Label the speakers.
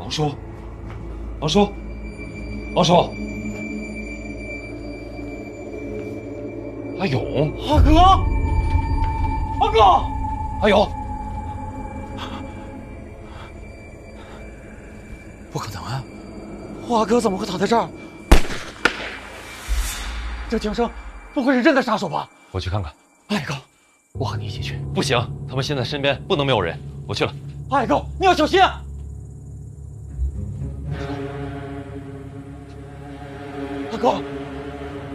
Speaker 1: 王叔，王叔，王叔，阿勇，
Speaker 2: 阿哥，阿哥，
Speaker 1: 阿勇，
Speaker 2: 不可能啊！我阿哥怎么会躺在这儿？这听声不会是真的杀手吧？
Speaker 1: 我去看看。
Speaker 2: 阿哥，我和你一起去。
Speaker 1: 不行，他们现在身边不能没有人。我去了。
Speaker 2: 阿哥，你要小心啊！阿哥。